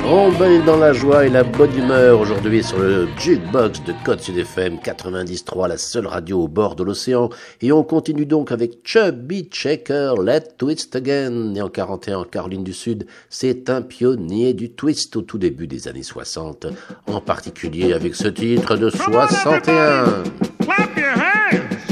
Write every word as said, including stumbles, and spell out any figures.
On est dans la joie et la bonne humeur aujourd'hui sur le Jukebox de Code Sud F M quatre-vingt-dix point trois, la seule radio au bord de l'océan. Et on continue donc avec Chubby Checker, Let's Twist Again. Né en quarante et un en Caroline du Sud, c'est un pionnier du twist au tout début des années soixante, en particulier avec ce titre de soixante et un. Clap your hands!